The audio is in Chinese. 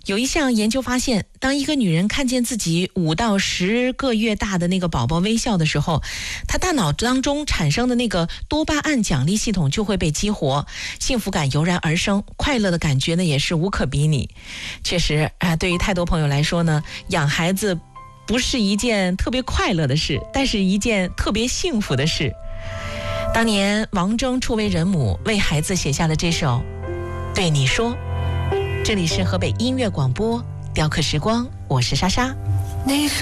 有一项研究发现，当一个女人看见自己5到10个月大的那个宝宝微笑的时候，她大脑当中产生的那个多巴胺奖励系统就会被激活，幸福感油然而生，快乐的感觉呢也是无可比拟。确实对于太多朋友来说呢，养孩子不是一件特别快乐的事，但是一件特别幸福的事。当年王铮初为人母，为孩子写下了这首《对你说》。这里是河北音乐广播雕刻时光，我是莎莎。